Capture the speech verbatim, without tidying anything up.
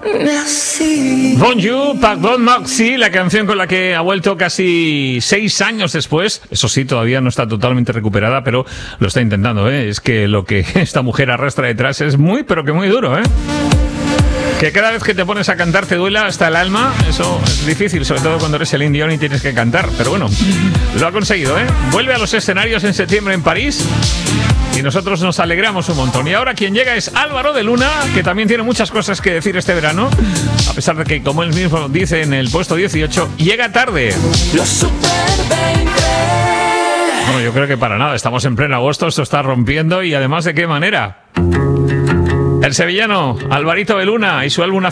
Bonjour, Pardon Merci, la canción con la que ha vuelto casi seis años después. Eso sí, todavía no está totalmente recuperada, pero lo está intentando, ¿eh? Es que lo que esta mujer arrastra detrás es muy, pero que muy duro, ¿eh? Que cada vez que te pones a cantar te duela hasta el alma. Eso es difícil, sobre todo cuando eres Celine Dion y tienes que cantar. Pero bueno, lo ha conseguido, ¿eh? Vuelve a los escenarios en septiembre en París y nosotros nos alegramos un montón. Y ahora quien llega es Álvaro de Luna, que también tiene muchas cosas que decir este verano, a pesar de que, como él mismo dice en el puesto dieciocho, llega tarde. Los Super veinte. Bueno, yo creo que para nada. Estamos en pleno agosto, esto está rompiendo y además, ¿de qué manera? El sevillano Alvarito de Luna y su álbum